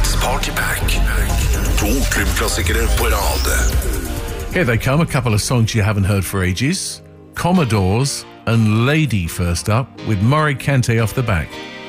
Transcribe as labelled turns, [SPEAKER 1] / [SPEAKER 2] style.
[SPEAKER 1] Dance Party Pack. To klubbklassikere på rad.
[SPEAKER 2] Here they come, a couple of songs you haven't heard for ages. Commodores and Lady first up, with Murray Kante off the back.